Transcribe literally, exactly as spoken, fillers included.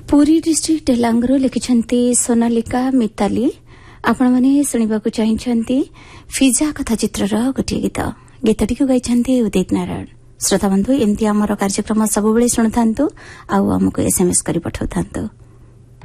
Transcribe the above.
Puri district डेलांगरू लिखिछंती Sonalika Mitali आपण माने सुनिबाकू चाहिछंती फिजा कथा चित्रर गोटे गीत गीतटी को गाइछंती उदित नारायण। श्रोता बंधु एमती आमर कार्यक्रम सब बेले सुनुथांतु आ हमको एसएमएस करी पठाउथांतु।